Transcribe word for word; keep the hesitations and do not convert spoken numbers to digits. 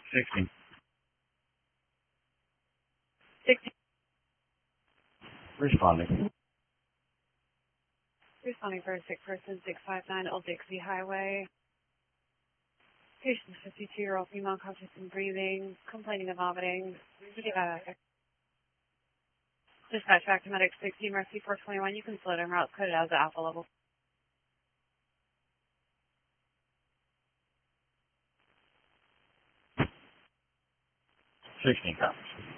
sixteen. sixteen. Responding. Responding for a sick person, six five nine Old Dixie Highway. Patient fifty-two-year-old female, conscious and breathing, complaining of vomiting. Uh, dispatch back to Medic sixty, Mercy four twenty-one. You can slow down routes coded as the alpha level. sixteen copies.